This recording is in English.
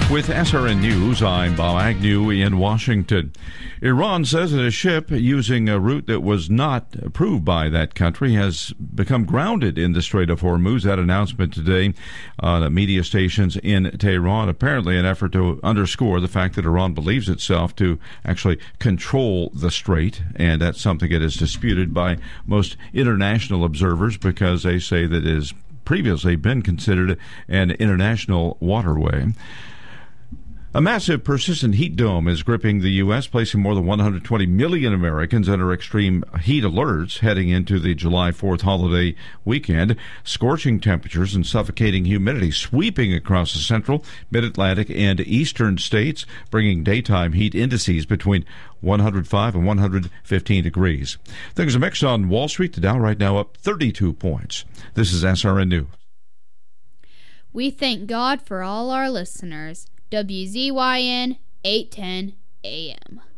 With SRN News, I'm Bob Agnew in Washington. Iran says that a ship using a route that was not approved by that country has become grounded in the Strait of Hormuz. That announcement today on media stations in Tehran, apparently an effort to underscore the fact that Iran believes itself to actually control the strait, and that's something that is disputed by most international observers because they say that it has previously been considered an international waterway. A massive persistent heat dome is gripping the U.S., placing more than 120 million Americans under extreme heat alerts heading into the July 4th holiday weekend. Scorching temperatures and suffocating humidity sweeping across the central, mid-Atlantic, and eastern states, bringing daytime heat indices between 105 and 115 degrees. Things are mixed on Wall Street. The Dow right now up 32 points. This is SRN News. We thank God for all our listeners. WZYN 810 AM.